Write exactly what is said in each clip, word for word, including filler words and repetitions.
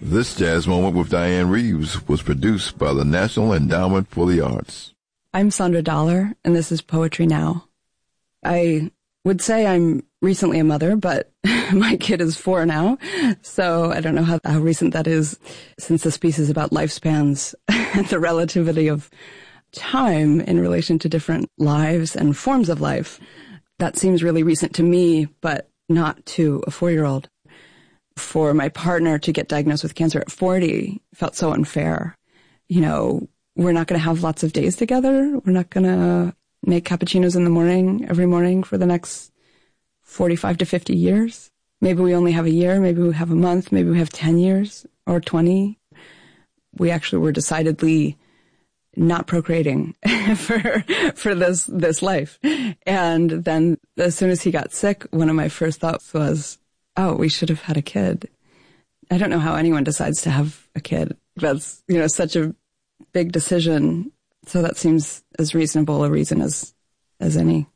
This Jazz Moment with Diane Reeves was produced by the National Endowment for the Arts. I'm Sandra Dollar, and this is Poetry Now. I would say I'm recently a mother, but my kid is four now, so I don't know how, how recent that is, since this piece is about lifespans and the relativity of time in relation to different lives and forms of life. That seems really recent to me, but not to a four-year-old. For my partner to get diagnosed with cancer at forty felt so unfair. You know, we're not going to have lots of days together. We're not going to make cappuccinos in the morning, every morning for the next forty-five to fifty years. Maybe we only have a year. Maybe we have a month. Maybe we have ten years or twenty. We actually were decidedly not procreating for, for this, this life. And then as soon as he got sick, one of my first thoughts was, oh, we should have had a kid. I don't know how anyone decides to have a kid. That's, you know, such a big decision. So that seems as reasonable a reason as, as any.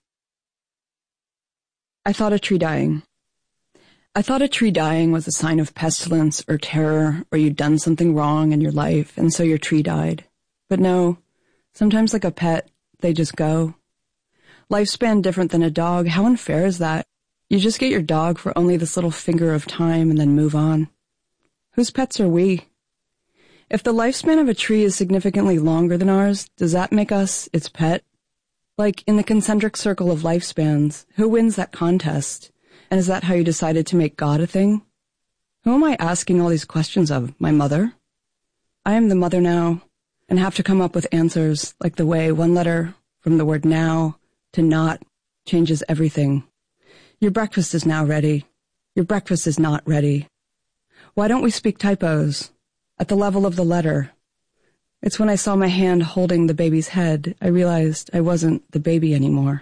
I thought a tree dying. I thought a tree dying was a sign of pestilence or terror, or you'd done something wrong in your life, and so your tree died. But no, sometimes like a pet, they just go. Lifespan different than a dog. How unfair is that? You just get your dog for only this little finger of time and then move on. Whose pets are we? If the lifespan of a tree is significantly longer than ours, does that make us its pet? Like in the concentric circle of lifespans, who wins that contest? And is that how you decided to make God a thing? Who am I asking all these questions of? My mother? I am the mother now, and have to come up with answers like the way one letter from the word now to not changes everything. Your breakfast is now ready. Your breakfast is not ready. Why don't we speak typos? At the level of the letter. It's when I saw my hand holding the baby's head, I realized I wasn't the baby anymore.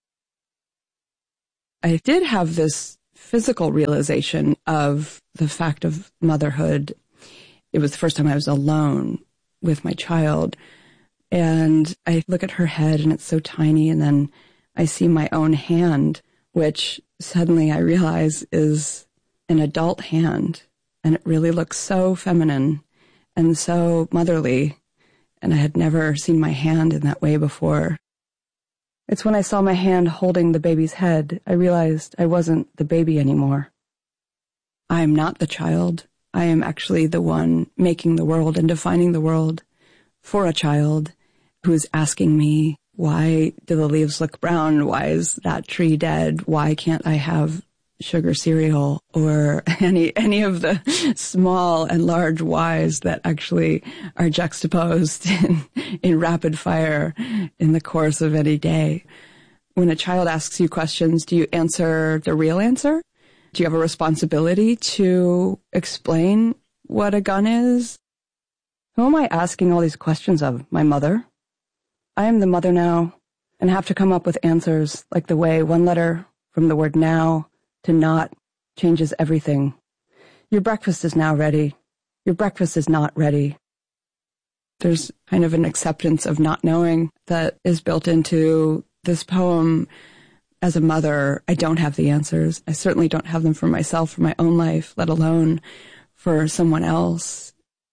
I did have this physical realization of the fact of motherhood. It was the first time I was alone with my child. And I look at her head and it's so tiny, and then I see my own hand, which suddenly I realize is an adult hand, and it really looks so feminine and so motherly, and I had never seen my hand in that way before. It's when I saw my hand holding the baby's head, I realized I wasn't the baby anymore. I am not the child. I am actually the one making the world and defining the world for a child who is asking me, why do the leaves look brown? Why is that tree dead? Why can't I have sugar cereal? Or any any of the small and large whys that actually are juxtaposed in, in rapid fire in the course of any day. When a child asks you questions, do you answer the real answer? Do you have a responsibility to explain what a gun is? Who am I asking all these questions of? My mother? I am the mother now, and have to come up with answers like the way one letter from the word now to not changes everything. Your breakfast is now ready. Your breakfast is not ready. There's kind of an acceptance of not knowing that is built into this poem. As a mother, I don't have the answers. I certainly don't have them for myself, for my own life, let alone for someone else.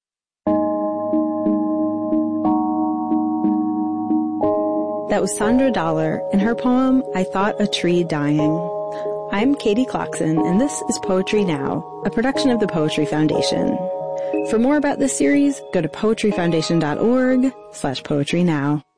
That was Sandra Dollar in her poem, I Thought a Tree Dying. I'm Katie Clarkson, and this is Poetry Now, a production of the Poetry Foundation. For more about this series, go to poetryfoundation.org slash poetry now.